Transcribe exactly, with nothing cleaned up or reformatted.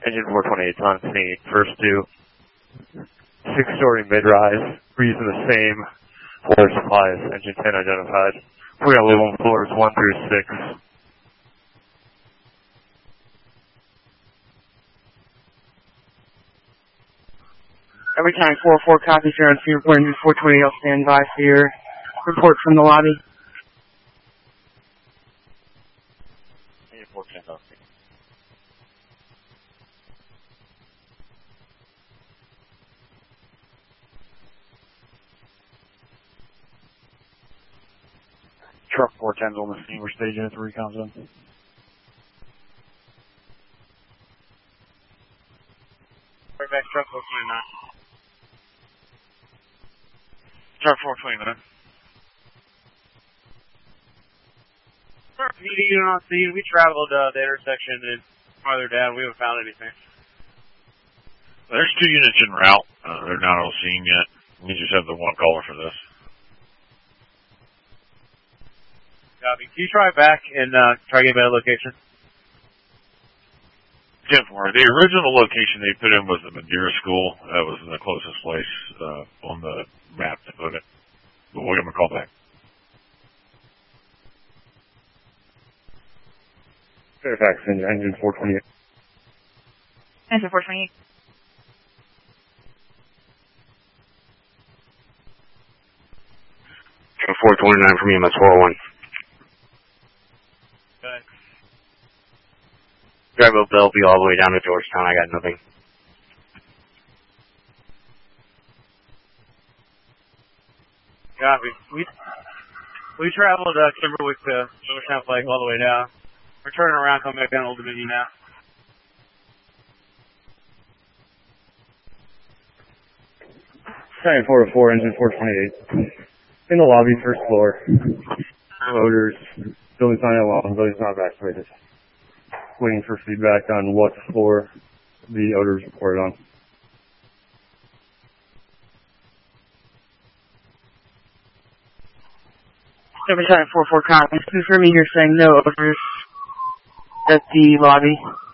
Engine four twenty-eight on scene. First two. Six-story mid-rise. We're using the same water supply as engine ten identified. We're going to live on floors one through six. Every time four oh four copies here on C report, engine four twenty-eight, I'll stand by for your report from the lobby. Engine four ten on scene. Truck four ten's on the scene. We're staging at the recon zone. Back truck four twenty-nine. Truck four twenty-nine. Meeting unit on scene. We traveled uh, the intersection and farther down. We haven't found anything. There's two units en route. Uh, they're not on scene yet. We just have the one caller for this. Copy. Can you try back and uh, try to get a better location? ten four. The original location they put in was the Madeira School. That was the closest place uh, on the map to put it. But we'll give them a call back. Fairfax, engine four twenty-eight. Engine four twenty-eight. four twenty-nine from E M S four oh one. Okay. Drive up Bellevue all the way down to Georgetown. I got nothing. Copy. We we traveled uh, Kimberwick to Georgetown Lake all the way down. We're turning around, coming back down Old Dominion now. Giant four oh four, engine four twenty-eight. In the lobby, first floor. Odors. Building's not alarmed. Building's not evacuated. Waiting for feedback on what floor the odors reported on. Every time four oh four copies. Confirming you're saying no odors at the lobby.